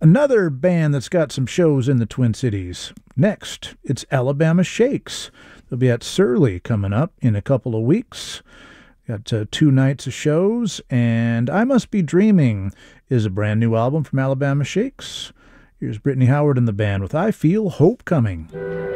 Another band that's got some shows in the Twin Cities. Next, it's Alabama Shakes. They'll be at Surly coming up in a couple of weeks. Got 2 nights of shows, and I Must Be Dreaming is a brand new album from Alabama Shakes. Here's Brittany Howard and the band with I Feel Hope Coming.